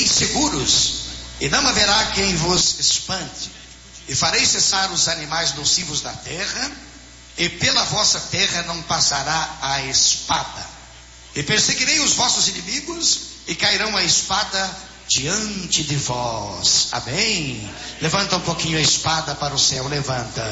fiquem seguros, e não haverá quem vos espante. E farei cessar os animais nocivos da terra, e pela vossa terra não passará a espada. E perseguirei os vossos inimigos, e cairão a espada diante de vós. Amém? Levanta um pouquinho a espada para o céu, levanta.